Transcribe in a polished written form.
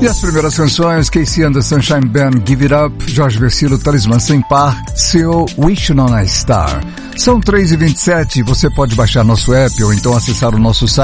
E as primeiras canções, Casey and the Sunshine Band, Give It Up, Jorge Versilo, Talismã Sem Par, Seal, Wishing on a Star. São 3h27, você pode baixar nosso app ou então acessar o nosso site